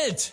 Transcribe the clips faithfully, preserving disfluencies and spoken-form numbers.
Baufeld!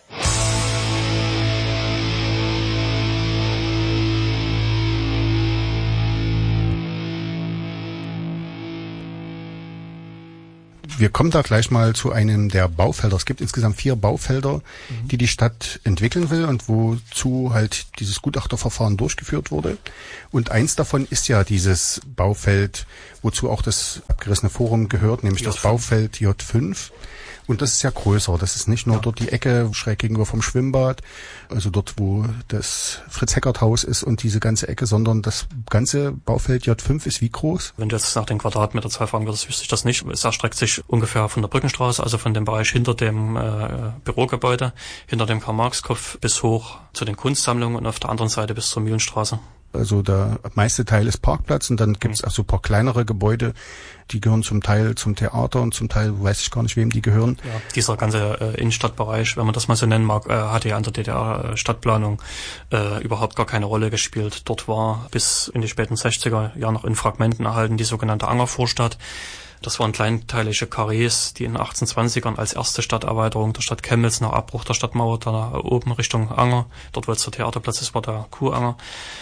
Wir kommen da gleich mal zu einem der Baufelder. Es gibt insgesamt vier Baufelder, mhm. die die Stadt entwickeln will und wozu halt dieses Gutachterverfahren durchgeführt wurde. Und eins davon ist ja dieses Baufeld, wozu auch das abgerissene Forum gehört, nämlich J fünf. Das Baufeld J fünf. Und das ist ja größer. Das ist nicht nur ja. dort die Ecke schräg gegenüber vom Schwimmbad, also dort, wo das Fritz-Heckert-Haus ist und diese ganze Ecke, sondern das ganze Baufeld J fünf ist wie groß? Wenn du jetzt nach den Quadratmeterzahl fragen würdest, wüsste ich das nicht. Es erstreckt sich ungefähr von der Brückenstraße, also von dem Bereich hinter dem äh, Bürogebäude, hinter dem Karl-Marx-Kopf bis hoch zu den Kunstsammlungen und auf der anderen Seite bis zur Mühlenstraße. Also der meiste Teil ist Parkplatz und dann gibt's mhm. also ein paar kleinere Gebäude, die gehören zum Teil zum Theater und zum Teil weiß ich gar nicht, wem die gehören. Ja, dieser ganze äh, Innenstadtbereich, wenn man das mal so nennen mag, äh, hatte ja an der D D R-Stadtplanung äh, überhaupt gar keine Rolle gespielt. Dort war bis in die späten sechziger Jahre noch in Fragmenten erhalten die sogenannte Angervorstadt. Das waren kleinteilige Karrees, die in den achtzehnhundertzwanzigern als erste Stadterweiterung der Stadt Chemnitz nach Abbruch der Stadtmauer da oben Richtung Anger, dort wo jetzt der Theaterplatz ist, war der Kuhanger,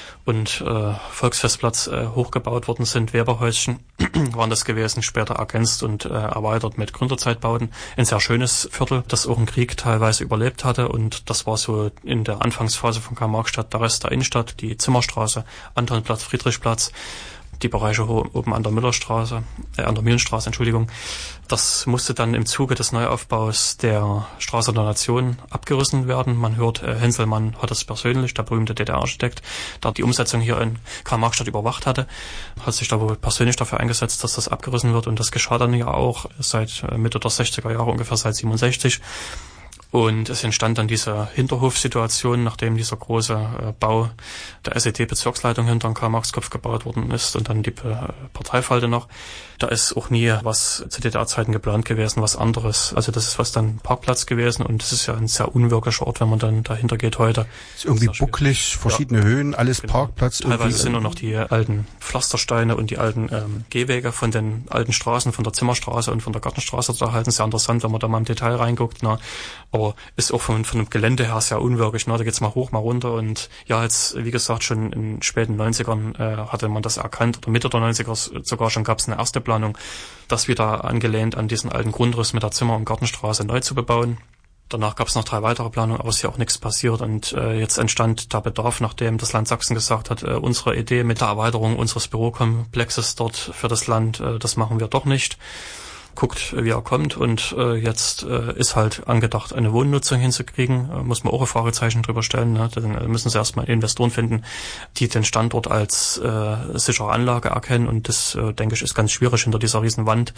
und äh, Volksfestplatz äh, hochgebaut worden sind, Weberhäuschen waren das gewesen, später ergänzt und äh, erweitert mit Gründerzeitbauten. Ein sehr schönes Viertel, das auch einen Krieg teilweise überlebt hatte, und das war so in der Anfangsphase von Karl-Marx-Stadt der Rest der Innenstadt, die Zimmerstraße, Antonplatz, Friedrichplatz, die Bereiche oben an der Müllerstraße, äh, an der Mühlenstraße, Entschuldigung. Das musste dann im Zuge des Neuaufbaus der Straße der Nation abgerissen werden. Man hört, äh, Henselmann hat das persönlich, der berühmte D D R-Architekt, der die Umsetzung hier in Karl-Marx-Stadt überwacht hatte, hat sich da wohl persönlich dafür eingesetzt, dass das abgerissen wird, und das geschah dann ja auch seit äh, Mitte der sechziger Jahre, ungefähr seit siebenundsechzig. Und es entstand dann diese Hinterhofsituation, nachdem dieser große äh, Bau der S E D-Bezirksleitung hinter dem Karl-Marx-Kopf gebaut worden ist und dann die äh, Parteifalte noch. Da ist auch nie was zu D D R-Zeiten geplant gewesen, was anderes. Also das ist was dann Parkplatz gewesen, und das ist ja ein sehr unwirklicher Ort, wenn man dann dahinter geht heute. Ist irgendwie bucklig, verschiedene ja. Höhen, alles genau. Parkplatz. Teilweise sind nur noch die alten Pflastersteine und die alten ähm, Gehwege von den alten Straßen, von der Zimmerstraße und von der Gartenstraße da halten. Sehr interessant, wenn man da mal im Detail reinguckt. Na. Aber ist auch von, von dem Gelände her sehr unwirklich. Ne? Da geht's mal hoch, mal runter. Und ja, jetzt, wie gesagt, schon in den späten neunzigern äh, hatte man das erkannt, oder Mitte der neunziger sogar schon gab's eine erste Planung, das wieder angelehnt an diesen alten Grundriss mit der Zimmer- und Gartenstraße neu zu bebauen. Danach gab's noch drei weitere Planungen, aber es ist ja auch nichts passiert. Und äh, jetzt entstand der Bedarf, nachdem das Land Sachsen gesagt hat, äh, unsere Idee mit der Erweiterung unseres Bürokomplexes dort für das Land, äh, das machen wir doch nicht. Guckt, wie er kommt, und äh, jetzt äh, ist halt angedacht, eine Wohnnutzung hinzukriegen. Äh, muss man auch ein Fragezeichen drüber stellen. Ne? Dann äh, müssen sie erstmal Investoren finden, die den Standort als äh, sichere Anlage erkennen, und das, äh, denke ich, ist ganz schwierig hinter dieser riesen Wand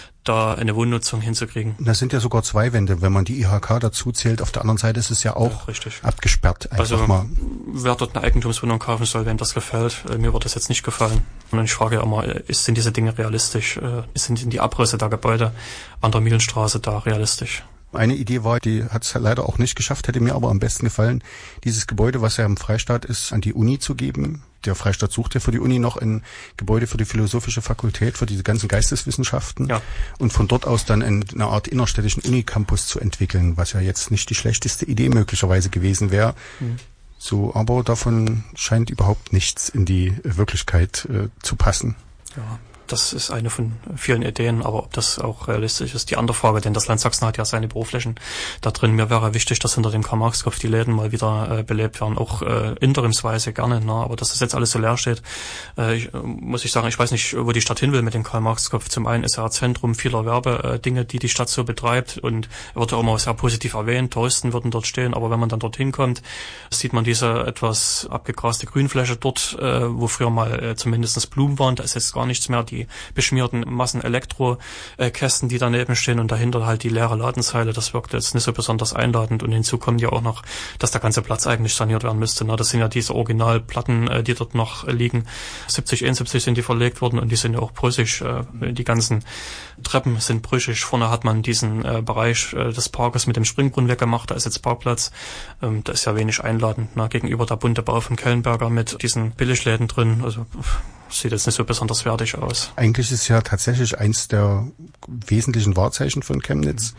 da eine Wohnnutzung hinzukriegen. Das sind ja sogar zwei Wände, wenn man die I H K dazu zählt. Auf der anderen Seite ist es ja auch ja, abgesperrt. Einfach also mal. Wer dort eine Eigentumswohnung kaufen soll, wem das gefällt, äh, mir wird das jetzt nicht gefallen. Und ich frage ja immer, ist, sind diese Dinge realistisch? Äh, sind die Abrisse der Gebäude an der Mühlenstraße da realistisch? Eine Idee war, die hat es leider auch nicht geschafft, hätte mir aber am besten gefallen, dieses Gebäude, was ja im Freistaat ist, an die Uni zu geben. Der Freistaat sucht ja für die Uni noch ein Gebäude für die Philosophische Fakultät, für diese ganzen Geisteswissenschaften. Ja. Und von dort aus dann eine Art innerstädtischen Unicampus zu entwickeln, was ja jetzt nicht die schlechteste Idee möglicherweise gewesen wäre. Mhm. So, aber davon scheint überhaupt nichts in die Wirklichkeit äh, zu passen. Ja. Das ist eine von vielen Ideen, aber ob das auch realistisch ist, die andere Frage, denn das Land Sachsen hat ja seine Büroflächen da drin. Mir wäre wichtig, dass hinter dem Karl-Marx-Kopf die Läden mal wieder äh, belebt werden, auch äh, interimsweise gerne, ne? Aber dass das jetzt alles so leer steht, äh, ich, muss ich sagen, ich weiß nicht, wo die Stadt hin will mit dem Karl-Marx-Kopf. Zum einen ist er Zentrum vieler Werbedinge, die die Stadt so betreibt, und er wird ja auch immer sehr positiv erwähnt, Touristen würden dort stehen, aber wenn man dann dorthin kommt, sieht man diese etwas abgegraste Grünfläche dort, äh, wo früher mal äh, zumindest Blumen waren, da ist jetzt gar nichts mehr, die beschmierten Massen-Elektrokästen, die daneben stehen, und dahinter halt die leere Ladenzeile. Das wirkt jetzt nicht so besonders einladend, und hinzu kommt ja auch noch, dass der ganze Platz eigentlich saniert werden müsste. Das sind ja diese Originalplatten, die dort noch liegen. siebzig, einundsiebzig sind die verlegt worden, und die sind ja auch brüchig. Die ganzen Treppen sind brüchig. Vorne hat man diesen Bereich des Parkes mit dem Springbrunnen weggemacht. Da ist jetzt Parkplatz. Da ist ja wenig einladend. Gegenüber der bunte Bau von Kellenberger mit diesen Billigläden drin. Also sieht jetzt nicht so besonders wertig aus. Eigentlich ist ja tatsächlich eins der wesentlichen Wahrzeichen von Chemnitz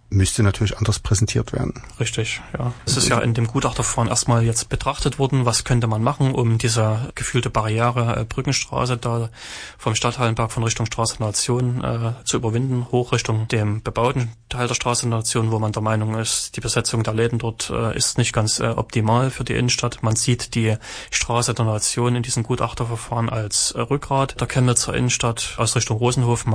müsste natürlich anders präsentiert werden. Richtig, ja. Es ist ja in dem Gutachterverfahren erstmal jetzt betrachtet worden, was könnte man machen, um diese gefühlte Barriere äh, Brückenstraße da vom Stadthallenberg von Richtung Straße der Nation äh, zu überwinden, hoch Richtung dem bebauten Teil der Straße der Nation, wo man der Meinung ist, die Besetzung der Läden dort äh, ist nicht ganz äh, optimal für die Innenstadt. Man sieht die Straße der Nation in diesem Gutachterverfahren als äh, Rückgrat der Chemnitzer Innenstadt aus Richtung Rosenhof,